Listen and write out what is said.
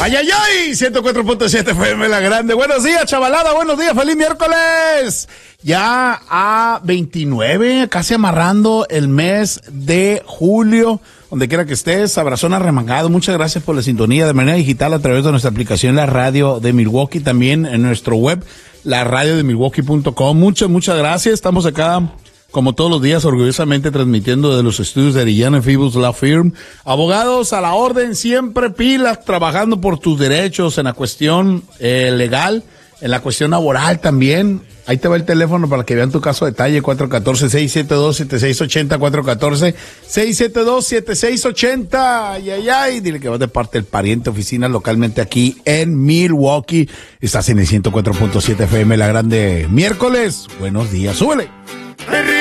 Ay, ay, ay, 104.7 FM La Grande. Buenos días, chavalada, buenos días, feliz miércoles. Ya a 29, casi amarrando el mes de julio. Donde quiera que estés, abrazón arremangado. Muchas gracias por la sintonía de manera digital a través de nuestra aplicación La Radio de Milwaukee, también en nuestro web, laradiodemilwaukee.com. Muchas gracias. Estamos acá, como todos los días, orgullosamente transmitiendo de los estudios de Arellano Fibus Law Firm. Abogados a la orden, siempre pilas, trabajando por tus derechos en la cuestión legal, en la cuestión laboral también. Ahí te va el teléfono para que vean tu caso a detalle, 414-672-7680, 414-672-7680. Ay, ay, ay, dile que vas de parte del pariente, oficina localmente aquí en Milwaukee. Estás en el 104.7 FM La Grande. Miércoles, buenos días, súbele.